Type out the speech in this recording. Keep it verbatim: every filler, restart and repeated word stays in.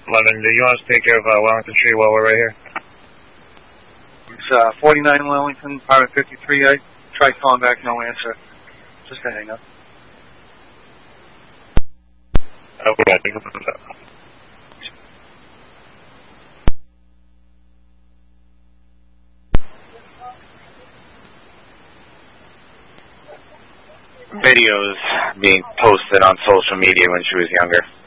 London, do you want us to take care of uh, Wellington Street while we're right here? It's uh, forty-nine Wellington, Pirate fifty-three. I tried calling back, no answer. Just a hang up. Okay, I think it's up. Videos being posted on social media when she was younger.